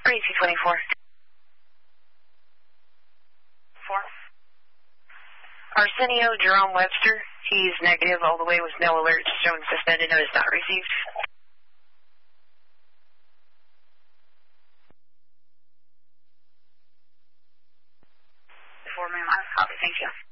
for AC-24. 4. Arsenio Jerome Webster, he's negative all the way with no alerts, showing suspended, notice not received. 4 man, copy, thank you.